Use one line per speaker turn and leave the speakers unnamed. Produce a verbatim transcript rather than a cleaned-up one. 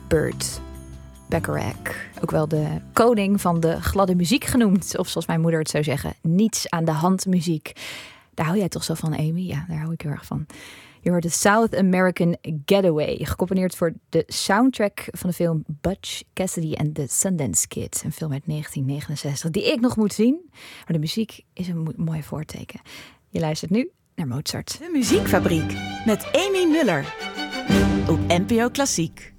Burt Bacharach. Ook wel de koning van de gladde muziek genoemd. Of zoals mijn moeder het zou zeggen, niets aan de hand muziek. Daar hou jij toch zo van, Amy? Ja, daar hou ik heel erg van. Je hoort de South American Getaway, gecomponeerd voor de soundtrack van de film Butch Cassidy and the Sundance Kid. Een film uit negentien negenenzestig die ik nog moet zien. Maar de muziek is een mo- mooi voorteken. Je luistert nu naar Mozart.
De Muziekfabriek met Amy Muller op N P O Klassiek.